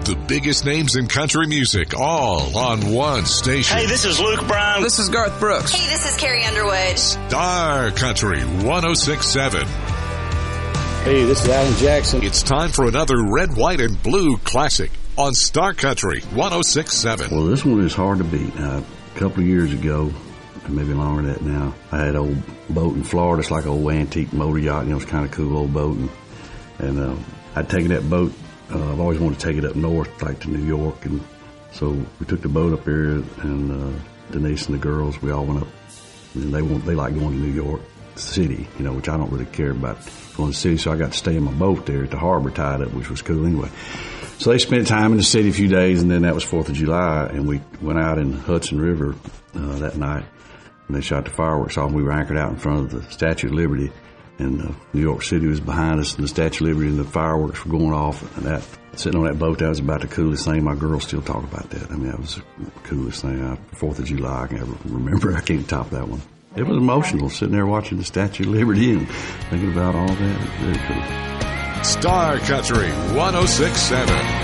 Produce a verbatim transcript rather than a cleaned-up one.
The biggest names in country music, all on one station. Hey, this is Luke Bryan. This is Garth Brooks. Hey, this is Carrie Underwood. Star Country one oh six point seven. Hey, this is Alan Jackson. It's time for another red, white, and blue classic on Star Country one oh six point seven. Well, this one is hard to beat. Uh, a couple of years ago, maybe longer than that now, I had an old boat in Florida. It's like an old antique motor yacht. You know, it's kind of cool old boat. And, and uh, I'd taken that boat. Uh, I've always wanted to take it up north, like to New York. And so we took the boat up there, and uh, Denise and the girls, we all went up. And they want, they like going to New York City, you know, which I don't really care about going to the city. So I got to stay in my boat there at the harbor tied up, which was cool anyway. So they spent time in the city a few days, and then that was fourth of July, and we went out in the Hudson River uh, that night, and they shot the fireworks off. We were anchored out in front of the Statue of Liberty, and uh, New York City was behind us, and the Statue of Liberty and the fireworks were going off. And that, sitting on that boat, that was about the coolest thing. My girls still talk about that. I mean, that was the coolest thing. I, fourth of July, I can ever remember. I can't top that one. It was emotional, sitting there watching the Statue of Liberty and thinking about all that. It was very cool. Star Country one oh six point seven.